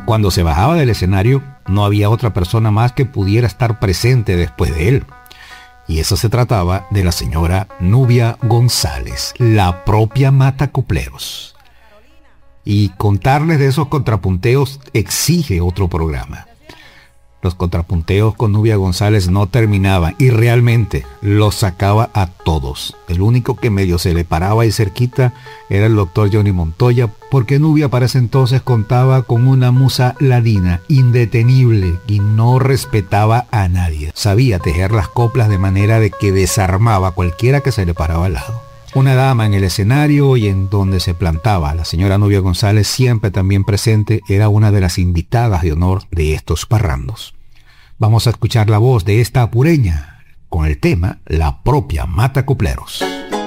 Cuando se bajaba del escenario, no había otra persona más que pudiera estar presente después de él. Y eso se trataba de la señora Nubia González, la propia Matacopleros. Y contarles de esos contrapunteos exige otro programa. Los contrapunteos con Nubia González no terminaban y realmente los sacaba a todos. El único que medio se le paraba ahí cerquita era el doctor Johnny Montoya, porque Nubia para ese entonces contaba con una musa ladina, indetenible, y no respetaba a nadie. Sabía tejer las coplas de manera de que desarmaba a cualquiera que se le paraba al lado. Una dama en el escenario y en donde se plantaba la señora Nubia González, siempre también presente, era una de las invitadas de honor de estos parrandos. Vamos a escuchar la voz de esta apureña con el tema La propia Matacopleros.